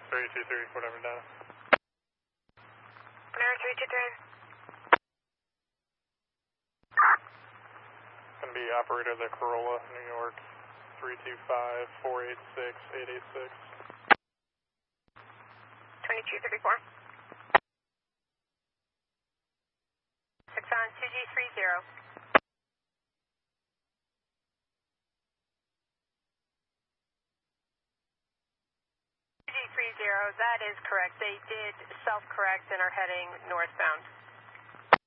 323, whatever down. Panera 323. Going to be operator of the Corolla, New York, 325-486-886. 2234. 6 on 2G30. 2G30, that is correct. They did self-correct and are heading northbound.